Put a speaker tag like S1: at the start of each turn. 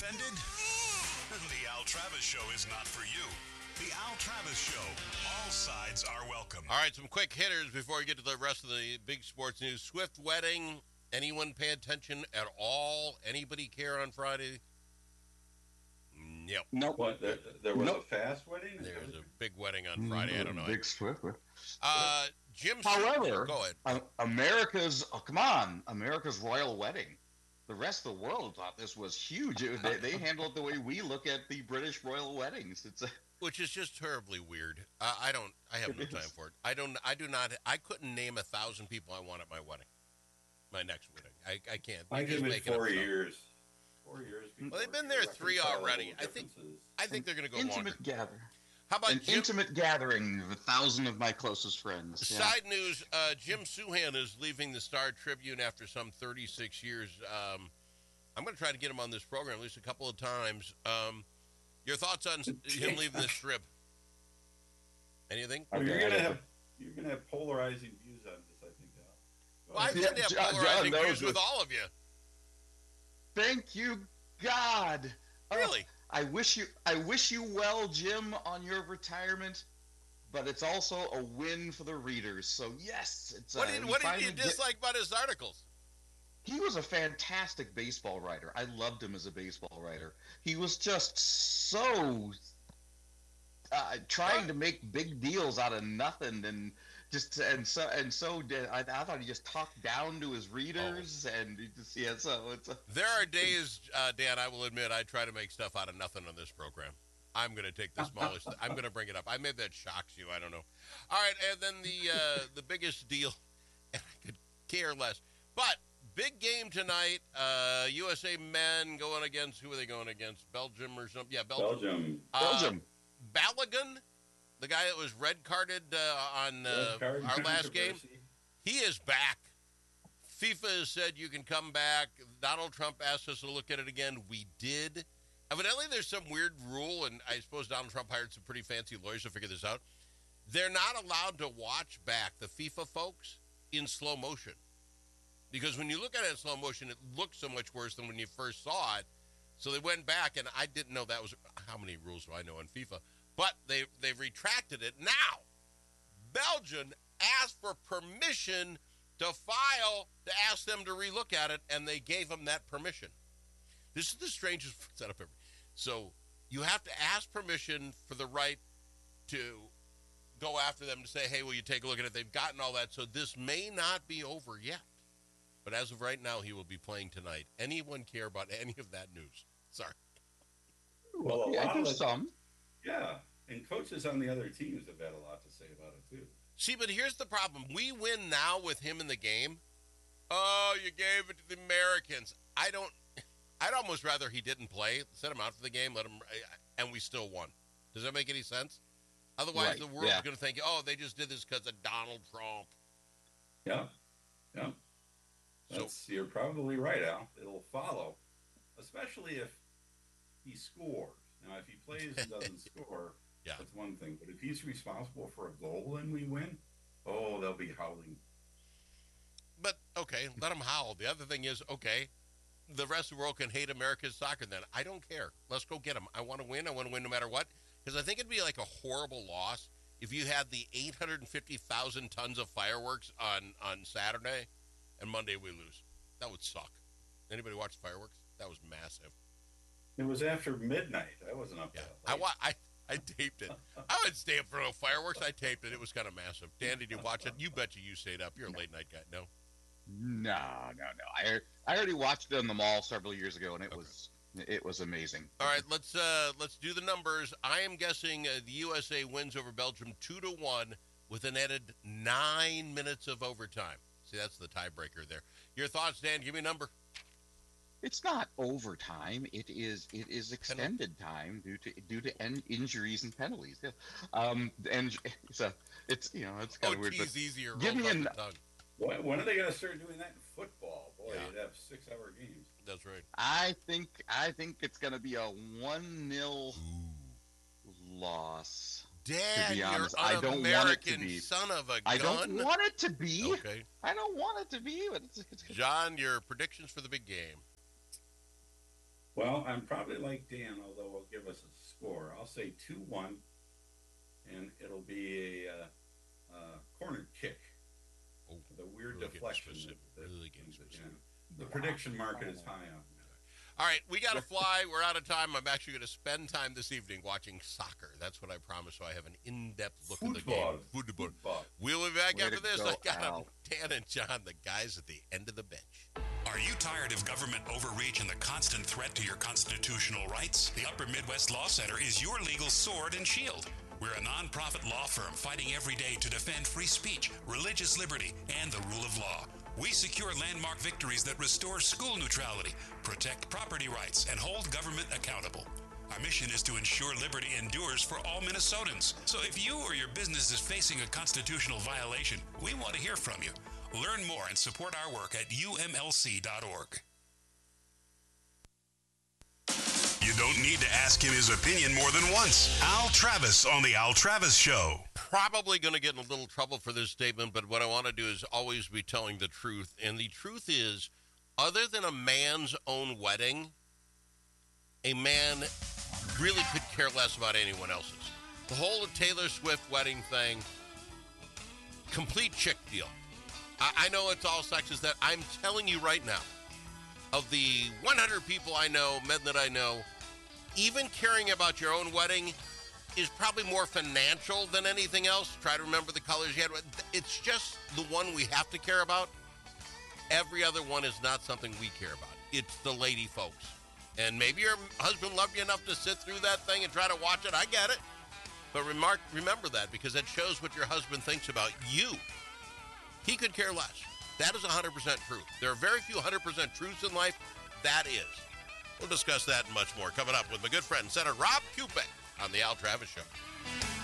S1: Offended? The Al Travis Show is not for you. The Al Travis Show. All sides are welcome.
S2: All right, some quick hitters before we get to the rest of the big sports news. Swift wedding. Anyone pay attention at all? Anybody care on Friday? Nope.
S3: Nope.
S4: What, there was a fast wedding?
S2: There's a big wedding on Friday. I don't know.
S3: Big Swift.
S2: Jim.
S3: However,
S2: go ahead.
S3: America's royal wedding. The rest of the world thought this was huge. They handled it the way we look at the British royal weddings.
S2: Which is just terribly weird. I have no time for it. I couldn't name 1,000 people I want at my wedding. My next wedding. I can't.
S4: I give it 4 years. 4 years.
S2: Well, they've been there 3 already. I think they're going to go
S3: intimate
S2: longer.
S3: Gather.
S2: How about
S3: intimate gathering of 1,000 of my closest friends? Yeah.
S2: Side news: Jim Souhan is leaving the Star Tribune after some 36 years. I'm going to try to get him on this program at least a couple of times. Your thoughts on him leaving the strip? Anything?
S4: You're going to have polarizing views on this, I think.
S2: Well, I tend to have polarizing views with all of you.
S3: Thank you, God.
S2: Really?
S3: I wish you well, Jim, on your retirement, but it's also a win for the readers. So yes, it's.
S2: What did you dislike about his articles?
S3: He was a fantastic baseball writer. I loved him as a baseball writer. He was just so trying to make big deals out of nothing, and I thought he just talked down to his readers, and he just
S2: There are days, Dan, I will admit, I try to make stuff out of nothing on this program. I'm going to take the smallest. I'm going to bring it up. I maybe that shocks you. I don't know. All right, and then the biggest deal, and I could care less, but big game tonight. USA men going against, who are they going against? Belgium or something? Yeah, Belgium.
S3: Belgium.
S2: Balogun, the guy that was red carded on our last game, he is back. FIFA has said you can come back. Donald Trump asked us to look at it again. We did. Evidently, there's some weird rule, and I suppose Donald Trump hired some pretty fancy lawyers to figure this out. They're not allowed to watch back, the FIFA folks, in slow motion. Because when you look at it in slow motion, it looks so much worse than when you first saw it. So they went back, and I didn't know that was how many rules do I know in FIFA. But they've retracted it. Now, Belgium asked for permission to file to ask them to relook at it, and they gave them that permission. This is the strangest setup ever. So you have to ask permission for the right to go after them to say, hey, will you take a look at it? They've gotten all that, so this may not be over yet. But as of right now, he will be playing tonight. Anyone care about any of that news? Sorry.
S4: Well,
S3: there's some.
S4: Yeah, and coaches on the other teams have had a lot to say about it, too.
S2: See, but here's the problem. We win now with him in the game. Oh, you gave it to the Americans. I'd almost rather he didn't play. Set him out for the game, let him, and we still won. Does that make any sense? Otherwise, the world's going to think, oh, they just did this because of Donald Trump.
S4: Yeah. You're probably right, Al. It'll follow, especially if he scores. Now, if he plays and doesn't score, that's one thing. But if he's responsible for a goal and we win, they'll be howling.
S2: But, okay, let them howl. The other thing is, okay, the rest of the world can hate America's soccer then. I don't care. Let's go get them. I want to win. I want to win no matter what. Because I think it'd be like a horrible loss if you had the 850,000 tons of fireworks on Saturday and Monday we lose. That would suck. Anybody watch fireworks? That was massive.
S4: It was after midnight. I wasn't up there.
S2: I taped it. I would stay up for no fireworks. I taped it. It was kind of massive. Dan, did you watch it? You betcha you stayed up. You're a late night guy. No?
S3: No. I already watched it on the mall several years ago, and it was amazing.
S2: All right, let's do the numbers. I am guessing the USA wins over Belgium 2-1 with an added 9 minutes of overtime. See, that's the tiebreaker there. Your thoughts, Dan? Give me a number.
S3: It's not overtime. It is extended time due to injuries and penalties. Yeah. And so it's kind of weird.
S2: But easier.
S3: Give me
S4: when are they going to start doing that in football? Boy, you'd have 6-hour games.
S2: That's right.
S3: I think it's going to be a 1-0 loss.
S2: Dan,
S3: to be honest,
S2: you're
S3: I don't
S2: American
S3: want it to be.
S2: Son of a gun.
S3: I don't want it to be.
S2: Okay.
S3: I don't want it to be. But it's
S2: John, your predictions for the big game.
S4: Well, I'm probably like Dan, although he'll give us a score. I'll say 2-1, and it'll be a corner kick.
S2: Oh,
S4: the weird
S2: really
S4: deflection. The prediction market is high on that.
S2: All right, we got to fly. We're out of time. I'm actually going to spend time this evening watching soccer. That's what I promised, so I have an in-depth look at the game. Football. We'll be back after this. I got Dan and John, the guys at the end of the bench.
S1: Are you tired of government overreach and the constant threat to your constitutional rights? The Upper Midwest Law Center is your legal sword and shield. We're a nonprofit law firm fighting every day to defend free speech, religious liberty, and the rule of law. We secure landmark victories that restore school neutrality, protect property rights, and hold government accountable. Our mission is to ensure liberty endures for all Minnesotans. So if you or your business is facing a constitutional violation, we want to hear from you. Learn more and support our work at umlc.org. You don't need to ask him his opinion more than once. Al Travis on The Al Travis Show.
S2: Probably going to get in a little trouble for this statement, but what I want to do is always be telling the truth. And the truth is, other than a man's own wedding, a man really could care less about anyone else's. The whole Taylor Swift wedding thing, complete chick deal. I know it's all sexist. That I'm telling you right now, of the 100 people I know, men that I know, even caring about your own wedding is probably more financial than anything else. Try to remember the colors you had. It's just the one we have to care about. Every other one is not something we care about. It's the lady folks. And maybe your husband loved you enough to sit through that thing and try to watch it. I get it. But remember that, because that shows what your husband thinks about you. He could care less. That is 100% truth. There are very few 100% truths in life. That is. We'll discuss that and much more coming up with my good friend, Senator Rob Kupek, on The Al Travis Show.